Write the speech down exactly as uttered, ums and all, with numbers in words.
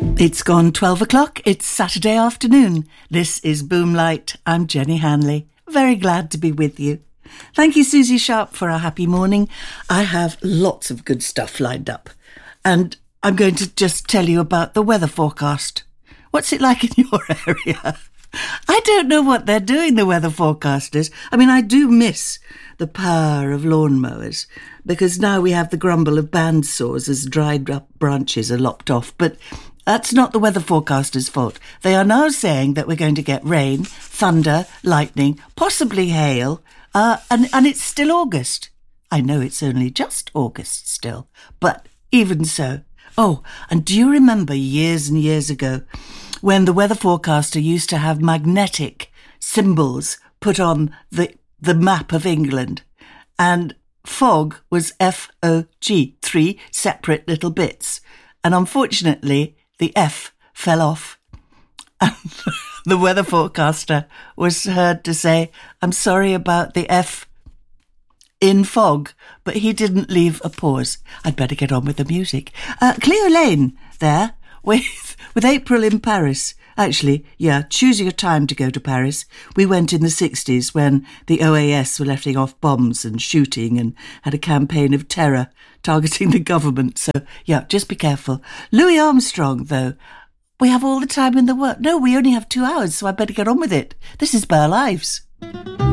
It's gone twelve o'clock. It's Saturday afternoon. This is Boomlight. I'm Jenny Hanley. Very glad to be with you. Thank you, Susie Sharp, for our happy morning. I have lots of good stuff lined up. And I'm going to just tell you about the weather forecast. What's it like in your area? I don't know what they're doing, the weather forecasters. I mean, I do miss the power of lawnmowers because now we have the grumble of bandsaws as dried up branches are lopped off. But that's not the weather forecasters' fault. They are now saying that we're going to get rain, thunder, lightning, possibly hail, uh, and, and it's still August. I know it's only just August still, but even so. Oh, and do you remember years and years ago when the weather forecaster used to have magnetic symbols put on the, the map of England? And fog was F O G, three separate little bits. And unfortunately, the F fell off. And the weather forecaster was heard to say, I'm sorry about the F in fog, but he didn't leave a pause. I'd better get on with the music. Uh, Cleo Lane there with, with April in Paris. Actually, yeah, choose your time to go to Paris. We went in the sixties when the O A S were letting off bombs and shooting and had a campaign of terror targeting the government. So, yeah, just be careful. Louis Armstrong, though, we have all the time in the world. No, we only have two hours, so I better get on with it. This is Burl Ives.